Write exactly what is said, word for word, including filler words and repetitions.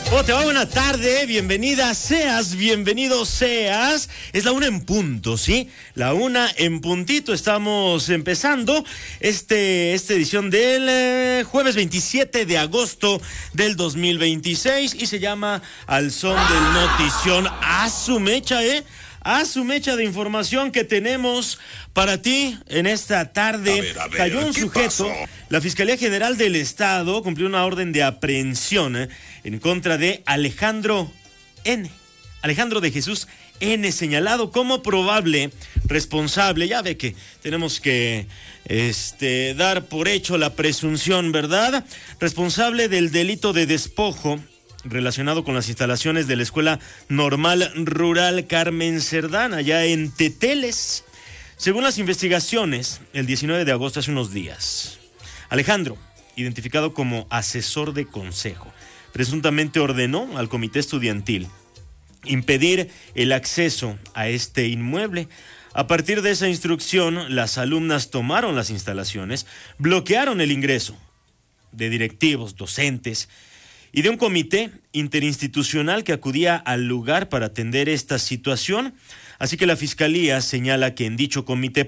¿Cómo te va? Buena tarde, bienvenida seas, bienvenido seas. Es la una en punto, ¿sí? La una en puntito. Estamos empezando este, esta edición del eh, jueves veintisiete de agosto del dos mil veintiséis y se llama Al Son del Notición. A su mecha, ¿eh? A su mecha de información que tenemos para ti en esta tarde. A ver, a ver, cayó un ¿qué sujeto. pasó? La Fiscalía General del Estado cumplió una orden de aprehensión eh, en contra de Alejandro N. Alejandro de Jesús N, señalado como probable responsable. Ya ve que tenemos que este, dar por hecho la presunción, ¿verdad? Responsable del delito de despojo relacionado con las instalaciones de la Escuela Normal Rural Carmen Cerdán, allá en Teteles. Según las investigaciones, el diecinueve de agosto, hace unos días, Alejandro, identificado como asesor de consejo, presuntamente ordenó al comité estudiantil impedir el acceso a este inmueble. A partir de esa instrucción, las alumnas tomaron las instalaciones, bloquearon el ingreso de directivos, docentes y de un comité interinstitucional que acudía al lugar para atender esta situación. Así que la Fiscalía señala que en dicho comité